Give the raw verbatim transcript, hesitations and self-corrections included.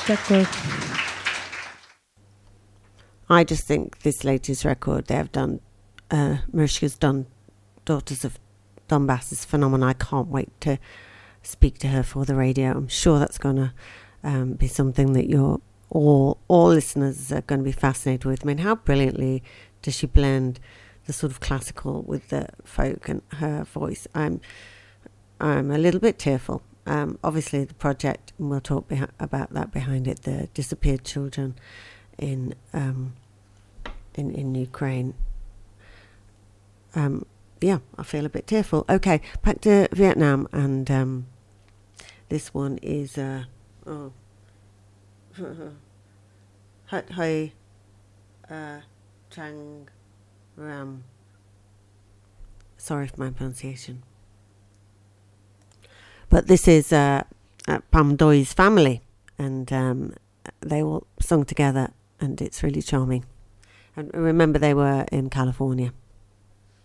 D'accord. I just think this latest record they have done, uh, Mariska's done, Daughters of Donbass is phenomenal. I can't wait to speak to her for the radio. I'm sure that's going to um, be something that you're all all listeners are going to be fascinated with. I mean, how brilliantly does she blend the sort of classical with the folk and her voice? I'm I'm a little bit tearful. Um, obviously, the project, and we'll talk behi- about that behind it, the disappeared children in um, in in Ukraine. Um, yeah, I feel a bit tearful. Okay, back to Vietnam, and um, this one is uh, oh, Hat Hai uh, Chang Ram. Sorry for my pronunciation, but this is uh, uh, Pham Doi's family, and um, they all sung together, and it's really charming. And remember, they were in California.